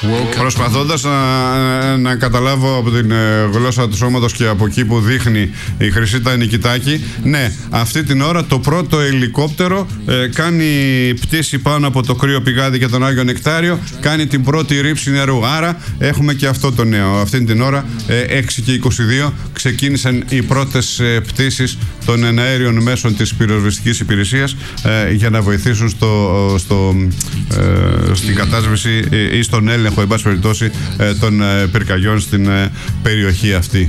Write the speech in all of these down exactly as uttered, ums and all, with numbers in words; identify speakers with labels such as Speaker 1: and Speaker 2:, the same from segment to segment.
Speaker 1: Προσπαθώντας να, να καταλάβω από την γλώσσα του σώματος και από εκεί που δείχνει η Χρυσίτα Νικητάκη, ναι, αυτή την ώρα το πρώτο ελικόπτερο ε, κάνει πτήση πάνω από το κρύο πηγάδι και τον Άγιο Νεκτάριο, κάνει την πρώτη ρήψη νερού. Άρα έχουμε και αυτό το νέο. Αυτή την ώρα, ε, έξι και είκοσι δύο, ξεκίνησαν οι πρώτες ε, πτήσεις των εναέριων μέσων της πυροσβεστικής υπηρεσίας ε, για να βοηθήσουν στο, στο, ε, στην κατάσβεση ή στον έλεγχο, εν πάση περιπτώσει, ε, των ε, πυρκαγιών στην ε, περιοχή αυτή.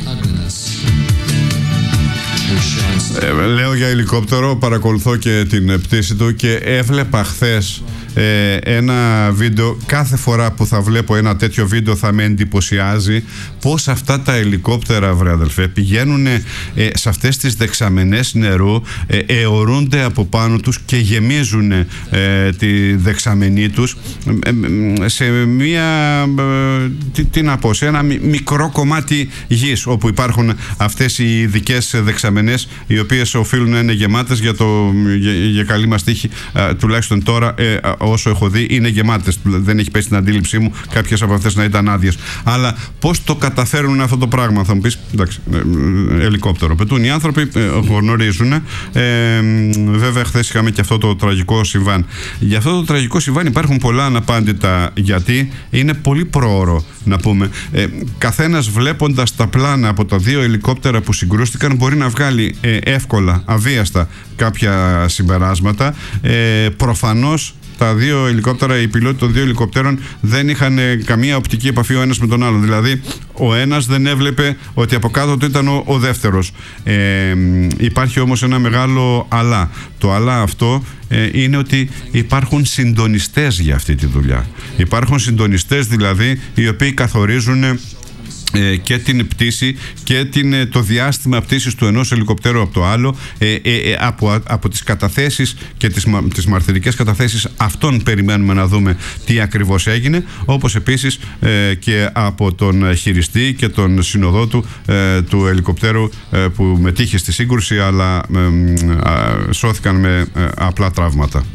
Speaker 1: Ε, λέω για ελικόπτερο, παρακολουθώ και την πτήση του και έβλεπα χθες ε, ένα βίντεο. Κάθε φορά που θα βλέπω ένα τέτοιο βίντεο θα με εντυπωσιάζει πως αυτά τα ελικόπτερα, βρε αδελφέ, πηγαίνουν ε, σε αυτές τις δεξαμενές νερού, ε, αιωρούνται από πάνω τους και γεμίζουν ε, τη δεξαμενή τους ε, σε μία ε, τι, τι να πω, σε ένα μικρό κομμάτι γης όπου υπάρχουν αυτές οι ειδικές δεξαμενές, οι οποίες οφείλουν να είναι γεμάτες για, το, για, για καλή μας τύχη, ε, τουλάχιστον τώρα ε, όσο έχω δει είναι γεμάτες. Δεν έχει πέσει στην αντίληψή μου κάποιες από αυτές να ήταν άδειες. Αλλά πώς το καταφέρουν αυτό το πράγμα, θα μου πεις, εντάξει, ε, ελικόπτερο πετούν οι άνθρωποι, ε, γνωρίζουν. Ε, βέβαια χθες είχαμε και αυτό το τραγικό συμβάν. Για αυτό το τραγικό συμβάν υπάρχουν πολλά αναπάντητα, γιατί είναι πολύ πρόωρο να πούμε. Ε, καθένας βλέποντας τα πλάνα από τα δύο ελικόπτερα που συγκρούστηκαν μπορεί να βγάλει ε, εύκολα, αβίαστα κάποια συμπεράσματα. Ε, προφανώς τα δύο ελικόπτερα, οι πιλότοι των δύο ελικοπτέρων δεν είχαν καμία οπτική επαφή ο ένας με τον άλλον. Δηλαδή, ο ένας δεν έβλεπε ότι από κάτω του ήταν ο, ο δεύτερος. Ε, υπάρχει όμως ένα μεγάλο αλλά. Το αλλά αυτό ε, είναι ότι υπάρχουν συντονιστές για αυτή τη δουλειά. Υπάρχουν συντονιστές δηλαδή οι οποίοι καθορίζουν και την πτήση και την, το διάστημα πτήσης του ενός ελικοπτέρου από το άλλο, ε, ε, από, από τις καταθέσεις και τις, τις μαρτυρικές καταθέσεις αυτών περιμένουμε να δούμε τι ακριβώς έγινε, όπως επίσης ε, και από τον χειριστή και τον συνοδό του, ε, του ελικοπτέρου ε, που μετήχε στη σύγκρουση αλλά ε, ε, σώθηκαν με ε, απλά τραύματα.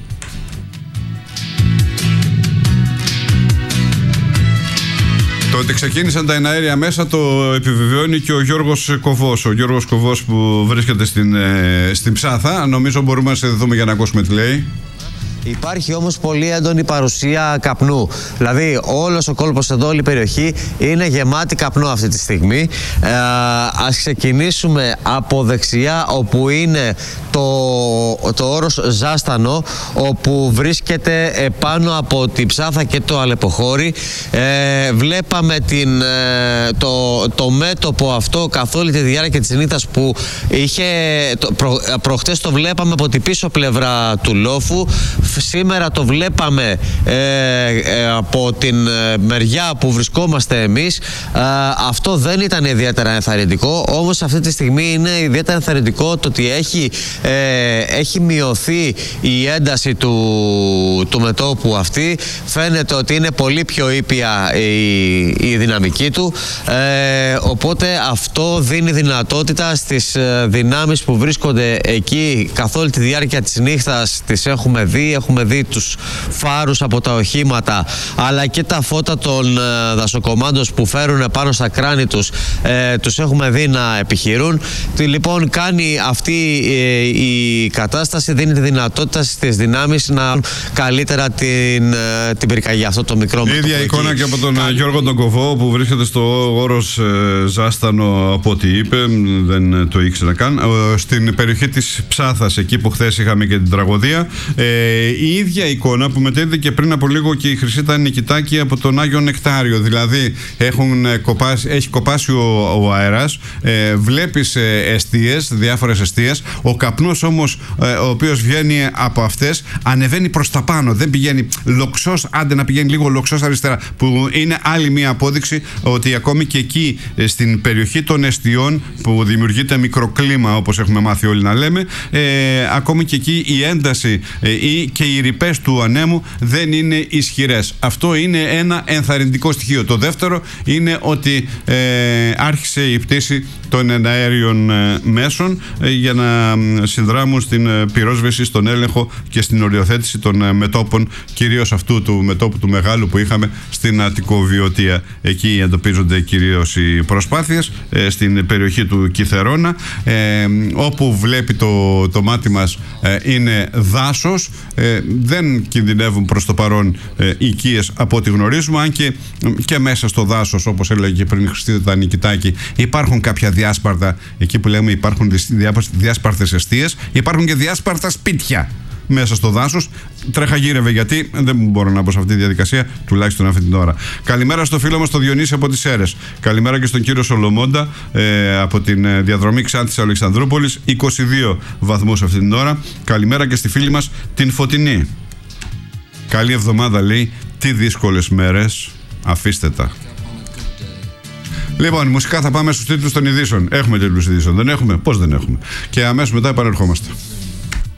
Speaker 1: Το ότι ξεκίνησαν τα εναέρια μέσα το επιβεβαιώνει και ο Γιώργος Κοβός. Ο Γιώργος Κοβός που βρίσκεται στην, ε, στην Ψάθα. Νομίζω μπορούμε να σε δούμε για να ακούσουμε τι λέει.
Speaker 2: Υπάρχει όμως πολύ έντονη παρουσία καπνού. Δηλαδή όλος ο κόλπος εδώ, όλη η περιοχή είναι γεμάτη καπνό αυτή τη στιγμή. Ε, ας ξεκινήσουμε από δεξιά, όπου είναι το, το όρος Ζάστανο, όπου βρίσκεται πάνω από τη Ψάθα και το Αλεποχώρι. Ε, βλέπαμε την, το, το μέτωπο αυτό καθ' όλη τη διάρκεια της νύχτας που είχε, το, προ, προχτές το βλέπαμε από την πίσω πλευρά του λόφου. Σήμερα το βλέπαμε ε, ε, από την ε, μεριά που βρισκόμαστε εμείς. Ε, αυτό δεν ήταν ιδιαίτερα ενθαρρυντικό, όμως αυτή τη στιγμή είναι ιδιαίτερα ενθαρρυντικό το ότι έχει, ε, έχει μειωθεί η ένταση του, του μετώπου αυτή. Φαίνεται ότι είναι πολύ πιο ήπια η, η δυναμική του, ε, οπότε αυτό δίνει δυνατότητα στις δυνάμεις που βρίσκονται εκεί καθ' όλη τη διάρκεια της νύχτας. Τις έχουμε δει, έχουμε δει τους φάρους από τα οχήματα, αλλά και τα φώτα των ε, δασοκομάντων που φέρουν πάνω στα κράνη τους, ε, τους έχουμε δει να επιχειρούν. Τι λοιπόν κάνει αυτή ε, η κατάσταση, δίνει τη δυνατότητα στις δυνάμεις να καλύτερα την, ε, την πυρκαγιά, αυτό το μικρό μέτωπο. Η ίδια εικόνα και από τον Κα... Γιώργο τον Κοβό που βρίσκεται στο όρος ε, Ζάστανο, από ό,τι είπε, δεν το ήξερα καν, ε, στην περιοχή της Ψάθας, εκεί που χθες είχαμε και την τραγωδία. Ε, η ίδια εικόνα που μετέδιδε και πριν από λίγο και η Χρυσίτα Νικητάκη από τον Άγιο Νεκτάριο. Δηλαδή έχουν κοπάσει, έχει κοπάσει ο, ο αέρας, ε, βλέπεις ε, εστίες, διάφορες εστίες. Ο καπνός όμως, ε, ο οποίος βγαίνει από αυτές, ανεβαίνει προς τα πάνω. Δεν πηγαίνει λοξός, άντε να πηγαίνει λίγο λοξός αριστερά. Που είναι άλλη μία απόδειξη ότι ακόμη και εκεί, ε, στην περιοχή των εστιών που δημιουργείται μικροκλίμα, όπως έχουμε μάθει όλοι να λέμε, ε, ακόμη και εκεί η ένταση ε, ή
Speaker 1: και οι ρηπές του ανέμου δεν είναι ισχυρές. Αυτό είναι ένα ενθαρρυντικό στοιχείο. Το δεύτερο είναι ότι ε, άρχισε η πτήση των εναέριων ε, μέσων ε, για να συνδράμουν στην ε, πυρόσβεση, στον έλεγχο και στην οριοθέτηση των ε, μετόπων, κυρίως αυτού του μετόπου του μεγάλου που είχαμε στην Αττικοβιωτία. Εκεί εντοπίζονται κυρίως οι προσπάθειες ε, στην περιοχή του Κιθερώνα, ε, όπου βλέπει το, το μάτι μας ε, είναι δάσος, ε, δεν κινδυνεύουν προς το παρόν ε, οικίες από ό,τι γνωρίζουμε, αν και, και μέσα στο δάσος, όπως έλεγε και πριν η Χριστίδα Νικητάκη, υπάρχουν κάποια διάσπαρτα, εκεί που λέμε υπάρχουν διάσπαρτες εστίες, υπάρχουν και διάσπαρτα σπίτια μέσα στο δάσος. Τρέχα γύρευε, γιατί δεν μπορώ να μπω σε αυτή τη διαδικασία, τουλάχιστον αυτή την ώρα. Καλημέρα στο φίλο μας τον Διονύση από τις Σέρρες. Καλημέρα και στον κύριο Σολομόντα ε, από την ε, διαδρομή Ξάνθης Αλεξανδρούπολης. είκοσι δύο βαθμούς αυτή την ώρα. Καλημέρα και στη φίλη μας την Φωτεινή. Καλή εβδομάδα, λέει. Τι δύσκολες μέρες. Αφήστε τα. Λοιπόν, μουσικά θα πάμε στους τίτλους των ειδήσεων. Έχουμε τίτλους ειδήσεων? Δεν έχουμε? Πώς δεν έχουμε? Και αμέσως μετά επανερχόμαστε.